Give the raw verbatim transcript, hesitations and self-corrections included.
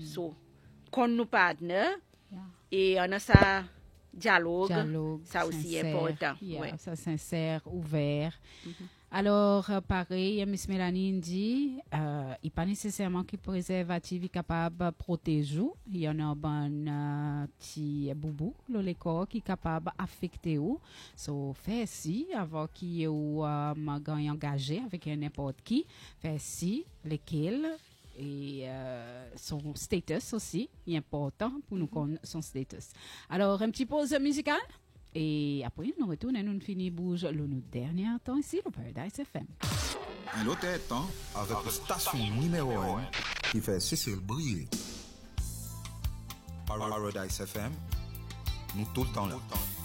So, qu'on nous partenaire Yeah. et on a ça dialogue, Dialogue, ça aussi est sincère, important. yeah, Ouais. ça sincère, ouvert. Alors, euh, pareil, Miss Mélanie dit, euh, il n'est pas nécessairement que le préservatif est capable de protéger. Il y en a un bon euh, petit boubou, le corps qui est capable d'affecter. So, fait si, avant qu'il y ait un gagne engagé avec n'importe qui, fait si, lesquels, et euh, son status aussi, est important pour nous connaître son status. Alors, un petit pause musicale. Et après, nous retournons et nous finissons bouge le nous dernier temps ici, le Paradise F M. Un autre temps avec la station numéro un qui fait Cécile briller. Paradise F M, nous tout le temps là.